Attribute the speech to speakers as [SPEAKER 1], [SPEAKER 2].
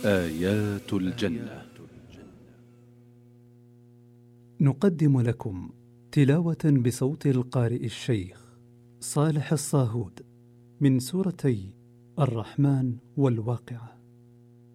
[SPEAKER 1] آيات الجنة.
[SPEAKER 2] نقدم لكم تلاوة بصوت القارئ الشيخ صالح الصاهود من سورتي الرحمن والواقعة.